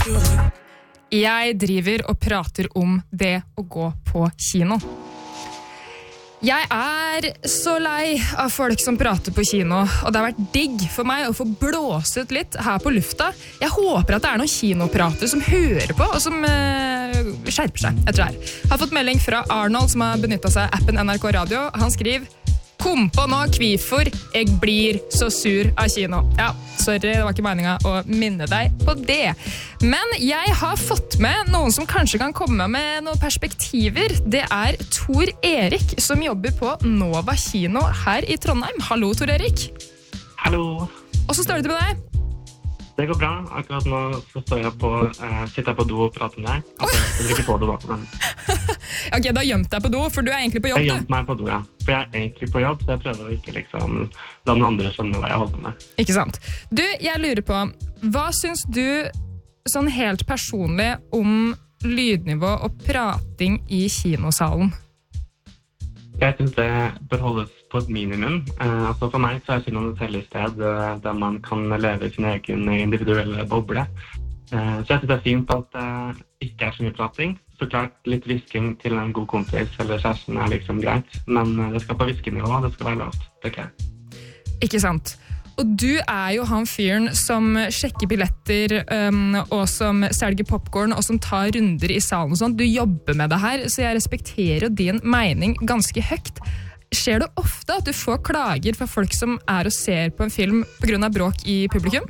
Jeg driver og prater om det å gå på kino. Jeg så lei av folk som prater på kino, og det har vært digg for meg å få blåse ut litt her på lufta. Jeg håper at det noen kinoprater som hører på, og som skjerper seg etter det her. Jeg har fått melding fra Arnold, som har benyttet seg av appen NRK Radio. Han skriver: Kom på nå, kvifor, jeg blir så sur av kino. Ja, sorry, det var ikke meningen å minne deg på det. Men jeg har fått med noen som kanskje kan komme med noen perspektiver. Det Tor Erik, som jobber på Nova Kino her i Trondheim. Hallo, Tor Erik. Hallo. Og så står det med deg? Det går bra. Akkurat nå så sitter jeg på do og prater med deg. Altså, jeg drikker på do da. Men... Ok, da gjemt deg på do, for du egentlig på jobb, Jeg gjemt meg på do, ja. For jeg egentlig på jobb, så jeg prøver å ikke liksom la den andre skjønne hva jeg holder med. Ikke sant. Du, jeg lurer på, hva synes du sånn helt personlig om lydnivå og prating i kinosalen? Jeg synes det bør holdes på et minimum. Altså for meg så kinoen et hellig sted der man kan leve sin egen individuelle boble. Så jeg synes det fint at det ikke så mye prating. Så klart litt visking til en god kompis eller kjæresten liksom greit, men det skal på viskenivå, det skal være lavt, tenker jeg. Ikke sant. Og du jo han fyren som sjekker billetter og som selger popcorn og som tar runder i salen og sånt. Du jobber med det her, så jeg respekterer din mening ganske høyt. Skjer det ofte at du får klager fra folk som og ser på en film på grunn av bråk i publikum?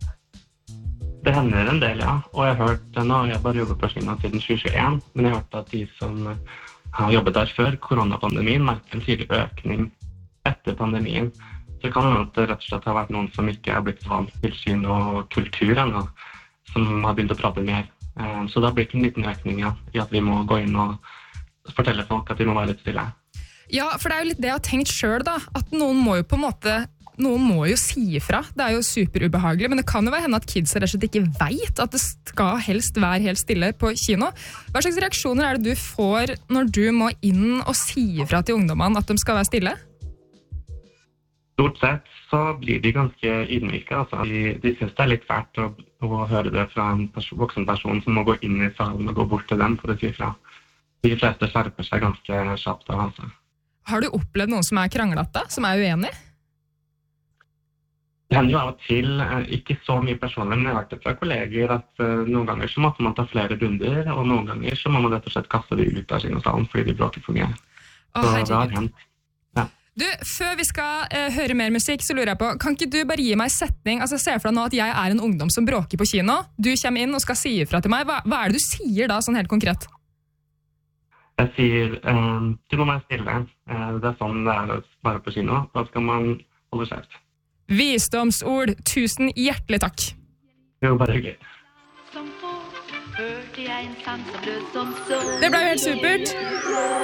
Det hender en del, ja. Og jeg har hørt, nå har jeg bare jobbet på kino siden 2021, men jeg har hørt at de som har jobbet der før koronapandemien merker en tydelig økning etter pandemien. Så det kan hende at det rett og slett har vært noen som ikke har blitt vant til kinokultur ennå, som har begynt å prate mer. Så det har blitt en liten økning, ja, i at vi må gå inn og fortelle folk at de må være litt stille. Ja, for det jo litt det jeg har tenkt selv da, at noen må jo på en måte si ifra. Det jo superubehagelig, men det kan jo være henne at kids rett og slett ikke vet at det skal helst være helt stille på kino. Hva slags reaksjoner det du får når du må inn og si ifra til ungdommene at de skal være stille? Stort sett så blir de ganske ydmyke. Altså. De synes det litt fælt å høre det fra en voksen person som må gå inn i salen og gå bort til dem for å si ifra. De fleste skjerper seg ganske kjapt av, altså. Har du opplevd noen som kranglete, som uenig? Det hender jo av og til, ikke så mye personlig, men jeg har hørt det fra kolleger at noen ganger så måtte man ta flere runder, og noen ganger så må man rett og slett kaste de ut av kinosalen fordi de bråker for mye. Så det har hendt. Ja. Du, før vi skal høre mer musikk, så lurer jeg på, kan ikke du bare gi meg en setning? Altså, se for deg nå at jeg en ungdom som bråker på kino. Du kommer inn og skal si ifra til meg. Hva det du sier da, sånn helt konkret? Jeg sier, du må være stille. Det sånn det å være på kino. Da skal man holde kjeft. Visdomsord, tusen hjertelig takk. Jo, bare hyggelig. Det ble jo helt supert.